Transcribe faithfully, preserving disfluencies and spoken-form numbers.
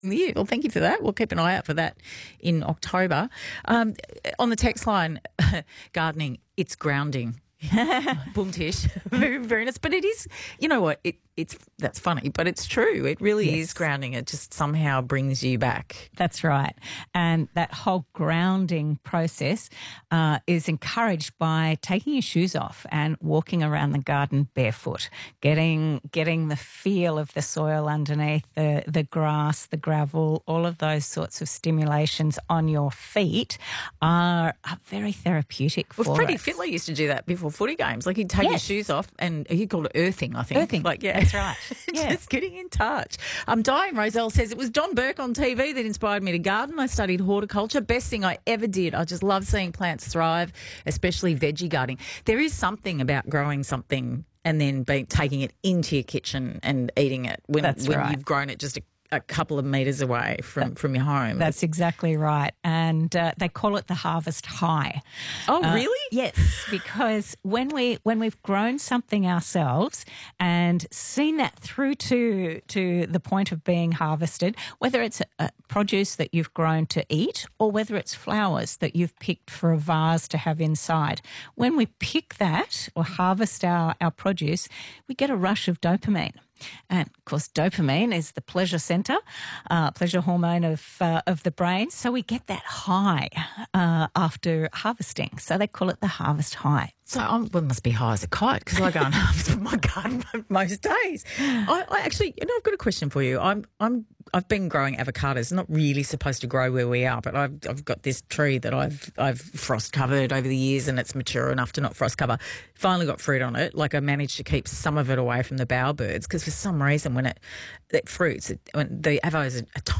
Yeah, well, thank you for that. We'll keep an eye out for that in October. Um, on the text line, gardening, it's grounding. Boom tish. Very, very nice. But it is, you know what, it, it's that's funny, but it's true. It really Yes. is grounding. It just somehow brings you back. That's right. And that whole grounding process uh, is encouraged by taking your shoes off and walking around the garden barefoot, getting getting the feel of the soil underneath, the, the grass, the gravel, all of those sorts of stimulations on your feet are, are very therapeutic for Well, Freddie us. Fittler used to do that before footy games. Like he'd take Yes. his shoes off and he called it earthing, I think. Earthing. Like, yeah. That's right. Yeah. Just getting in touch. Um, Diane Roselle says, it was Don Burke on T V that inspired me to garden. I studied horticulture. Best thing I ever did. I just love seeing plants thrive, especially veggie gardening. There is something about growing something and then being, taking it into your kitchen and eating it when, That's when right. you've grown it just a, a couple of metres away from, from your home. That's exactly right. And uh, they call it the harvest high. Oh, Uh, really? Yes, because when we when we've grown something ourselves and seen that through to to the point of being harvested, whether it's a, a produce that you've grown to eat or whether it's flowers that you've picked for a vase to have inside, when we pick that or harvest our, our produce, we get a rush of dopamine. And, of course, dopamine is the pleasure centre, uh, pleasure hormone of uh, of the brain. So we get that high uh, after harvesting. So they call it the harvest high. So I'm, well, it must be high as a kite because I go and harvest my garden most days. I, I actually, you know, I've got a question for you. I'm, I'm, I've been growing avocados. Not really supposed to grow where we are, but I've, I've got this tree that I've, I've frost covered over the years, and it's mature enough to not frost cover. Finally got fruit on it. Like I managed to keep some of it away from the bowerbirds because for some reason when it, it fruits, it, when the avos are, are